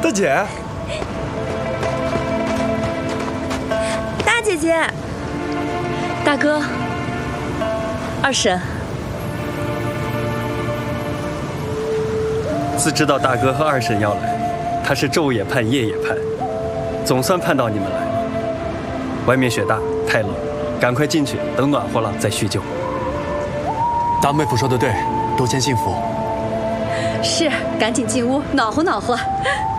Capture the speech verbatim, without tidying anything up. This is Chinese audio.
大姐， 大姐姐， 大哥，二婶。 自知道大哥和二婶要来，他是昼也盼夜也盼，总算盼到你们来了。外面雪大，太冷，赶快进去，等暖和了再叙旧。 大妹夫说的对，多先幸福。 是，赶紧进屋暖和暖和。